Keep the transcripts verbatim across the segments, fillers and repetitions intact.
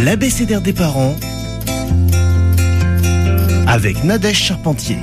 L'abécédaire des parents avec Nadège Charpentier.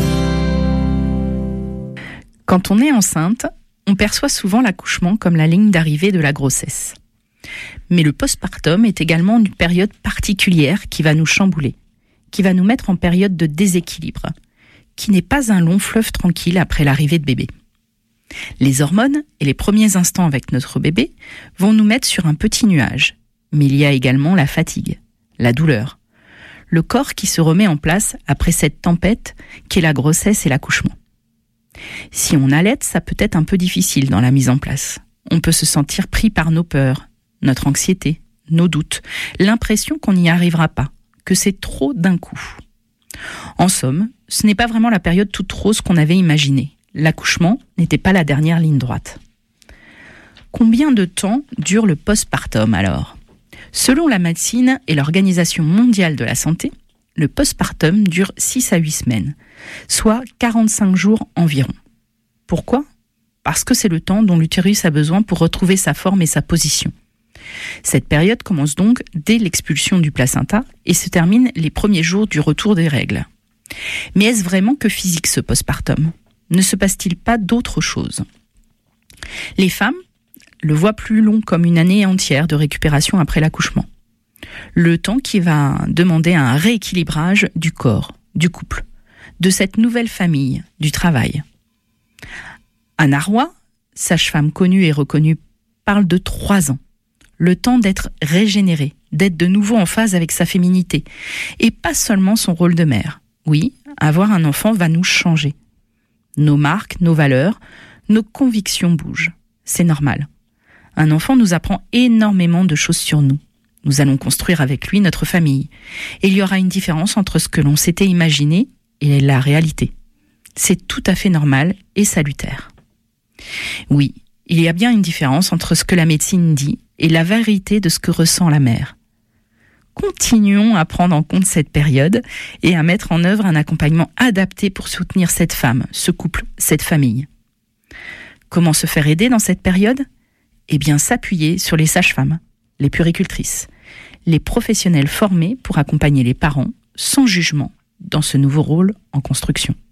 Quand on est enceinte, on perçoit souvent l'accouchement comme la ligne d'arrivée de la grossesse. Mais le postpartum est également une période particulière qui va nous chambouler, qui va nous mettre en période de déséquilibre, qui n'est pas un long fleuve tranquille après l'arrivée de bébé. Les hormones et les premiers instants avec notre bébé vont nous mettre sur un petit nuage. Mais il y a également la fatigue, la douleur, le corps qui se remet en place après cette tempête qu'est la grossesse et l'accouchement. Si on allaite, ça peut être un peu difficile dans la mise en place. On peut se sentir pris par nos peurs, notre anxiété, nos doutes, l'impression qu'on n'y arrivera pas, que c'est trop d'un coup. En somme, ce n'est pas vraiment la période toute rose qu'on avait imaginée. L'accouchement n'était pas la dernière ligne droite. Combien de temps dure le postpartum alors ? Selon la médecine et l'Organisation mondiale de la santé, le postpartum dure six à huit semaines, soit quarante-cinq jours environ. Pourquoi ? Parce que c'est le temps dont l'utérus a besoin pour retrouver sa forme et sa position. Cette période commence donc dès l'expulsion du placenta et se termine les premiers jours du retour des règles. Mais est-ce vraiment que physique ce postpartum ? Ne se passe-t-il pas d'autre chose ? Les femmes le voient plus long comme une année entière de récupération après l'accouchement. Le temps qui va demander un rééquilibrage du corps, du couple, de cette nouvelle famille, du travail. Anna Roy, sage-femme connue et reconnue, parle de trois ans. Le temps d'être régénérée, d'être de nouveau en phase avec sa féminité. Et pas seulement son rôle de mère. Oui, avoir un enfant va nous changer. Nos marques, nos valeurs, nos convictions bougent. C'est normal. Un enfant nous apprend énormément de choses sur nous. Nous allons construire avec lui notre famille. Et il y aura une différence entre ce que l'on s'était imaginé et la réalité. C'est tout à fait normal et salutaire. Oui, il y a bien une différence entre ce que la médecine dit et la vérité de ce que ressent la mère. Continuons à prendre en compte cette période et à mettre en œuvre un accompagnement adapté pour soutenir cette femme, ce couple, cette famille. Comment se faire aider dans cette période ? Eh bien, s'appuyer sur les sages-femmes, les puéricultrices, les professionnels formés pour accompagner les parents sans jugement dans ce nouveau rôle en construction.